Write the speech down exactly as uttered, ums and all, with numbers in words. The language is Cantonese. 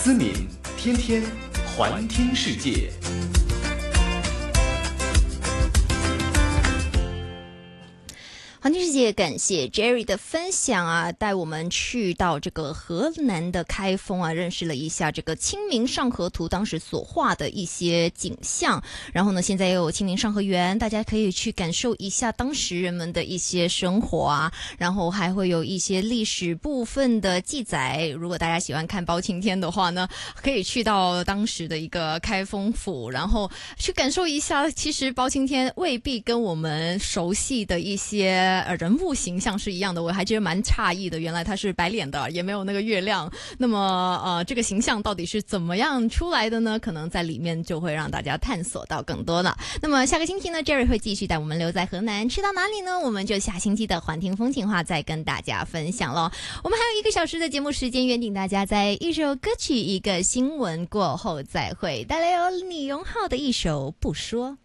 思敏，天天环听世界。 环听世界，感谢 Jerry 的分享啊，带我们去到这个河南的开封啊，认识了一下这个清明上河图当时所画的一些景象。然后呢，现在又有清明上河园，大家可以去感受一下当时人们的一些生活啊，然后还会有一些历史部分的记载。如果大家喜欢看包青天的话呢，可以去到当时的一个开封府，然后去感受一下，其实包青天未必跟我们熟悉的一些呃，人物形象是一样的，我还觉得蛮诧异的。原来他是白脸的，也没有那个月亮。那么，呃，这个形象到底是怎么样出来的呢？可能在里面就会让大家探索到更多了。那么下个星期呢 ，Jerry 会继续带我们留在河南，去到哪里呢？我们就下星期的环听风情话再跟大家分享咯。我们还有一个小时的节目时间，约定大家在一首歌曲、一个新闻过后再会，带来由李荣浩的一首《不说》。